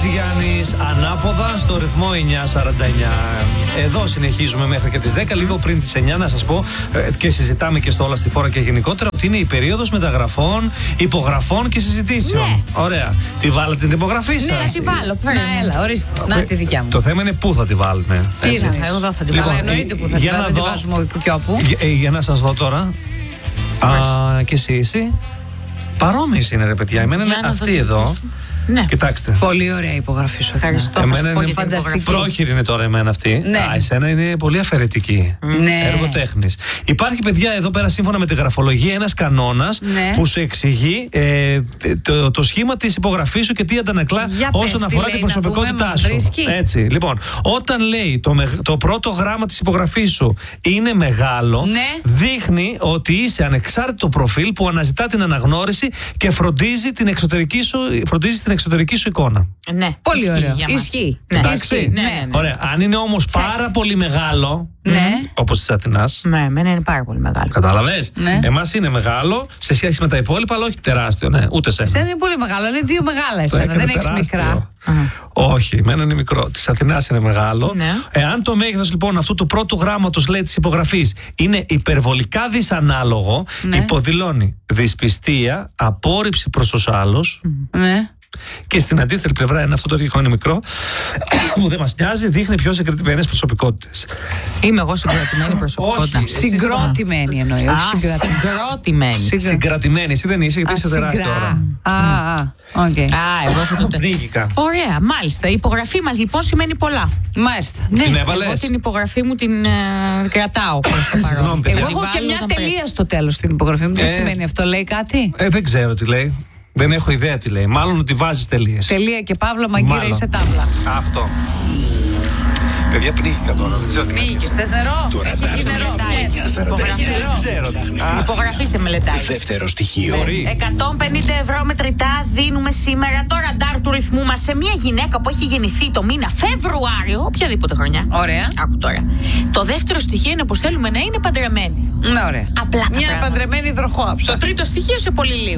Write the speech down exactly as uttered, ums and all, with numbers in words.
Χατζηγιάννης, ανάποδα στο ρυθμό εννιά σαράντα εννιά. Εδώ συνεχίζουμε μέχρι και τις δέκα, λίγο πριν τις εννιά, να σας πω και συζητάμε και στο Όλα στη Φόρα και γενικότερα ότι είναι η περίοδος μεταγραφών, υπογραφών και συζητήσεων. Ναι. Ωραία. Τη βάλετε την υπογραφή σας? Ναι, τη βάλω. Να, έλα, ορίστε. Να τη δικιά μου. Το θέμα είναι πού θα τη βάλουμε. Τι είναι, εγώ εδώ θα τη βάλω. Λοιπόν, εννοείται που θα τη βάλω. Δεν τη βάζουμε όπου και όπου. Για, ε, για να σας δω τώρα. Α, και εσύ, εσύ. Παρόμοιες είναι, ρε παιδιά. Εμένα είναι αυτή εδώ. Ναι. Κοιτάξτε. Πολύ ωραία η υπογραφή σου. Ευχαριστώ. Εμένα είναι φανταστική. Πρόχειρη είναι τώρα εμένα αυτή. Ναι. Α, εσένα είναι πολύ αφαιρετική. Ναι. Έργο τέχνης. Υπάρχει, παιδιά, εδώ πέρα σύμφωνα με τη γραφολογία ένας κανόνας, ναι, που σου εξηγεί ε, το, το σχήμα της υπογραφής σου και τι αντανακλά όσον αφορά λέει, την προσωπικότητά σου. Έτσι. Λοιπόν, όταν λέει το, το πρώτο γράμμα της υπογραφής σου είναι μεγάλο, ναι, δείχνει ότι είσαι ανεξάρτητο προφίλ που αναζητά την αναγνώριση και φροντίζει την εξωτερική σου, φροντίζει την εξωτερική σου εικόνα. Ναι, πολύ ωραίο. Ισχύει. Ναι. Εντάξει. Ναι, ναι. Ωραία. Αν είναι όμως πάρα πολύ μεγάλο, ναι, όπως της Αθηνάς. Ναι, εμένα είναι πάρα πολύ μεγάλο. Κατάλαβες. Ναι. Εμάς είναι μεγάλο σε σχέση με τα υπόλοιπα, αλλά όχι τεράστιο. Ναι, ούτε σένα. Εσένα είναι πολύ μεγάλο. Είναι δύο μεγάλα εσένα. Δεν έχεις μικρά. Uh-huh. Όχι, εμένα είναι μικρό. Της Αθηνάς είναι μεγάλο. Ναι. Εάν το μέγεθος λοιπόν αυτού του πρώτου γράμματος, λέει, της υπογραφής είναι υπερβολικά δυσανάλογο, ναι, υποδηλώνει δυσπιστία, απόρριψη προς τους άλλους. Ναι. Και στην αντίθετη πλευρά, ένα αυτό το αρχικό είναι μικρό, που δεν μας νοιάζει, δείχνει πιο συγκρατημένες προσωπικότητες. Είμαι εγώ συγκρατημένη προσωπικότητα. Όχι, συγκρότημένη εννοεί. Α, συγκρότημένη. Συγκρατημένη. Εσύ δεν είσαι, γιατί είσαι τεράστια ώρα. Α, οκ. Α, εγώ θα το πνίγηκα. Ωραία, μάλιστα. Η υπογραφή μας λοιπόν σημαίνει πολλά. Μάλιστα. Την έβαλες? Εγώ την υπογραφή μου την ε, κρατάω προς το παρόν. Εγώ έχω και μια τελεία στο τέλος στην υπογραφή μου. Τι σημαίνει αυτό, λέει κάτι? Ε, δεν ξέρω τι λέει. Δεν έχω ιδέα τι λέει. Μάλλον ότι βάζεις τελείες. Τελεία και παύλα, μαγκύρα ή σε τάβλα. Αυτό. Παιδιά, πνίγηκα τώρα. Δεν ξέρω τι. Πνίγηκες. Θες νερό? Έχει εκεί νερό. Δεν ξέρω. Στην υπογραφή σε μελετάει. Δεύτερο στοιχείο. εκατόν πενήντα ευρώ μετρητά δίνουμε σήμερα το ραντάρ του ρυθμού μας σε μια γυναίκα που έχει γεννηθεί το μήνα Φεβρουάριο, οποιαδήποτε χρονιά. Ωραία. Άκου τώρα. Το δεύτερο στοιχείο είναι πως θέλουμε να είναι παντρεμένη. Ναι, ωραία. Απλά τα μια πράγματα. παντρεμένη υδροχόαψα. Το τρίτο στοιχείο σε πολύ λίγο.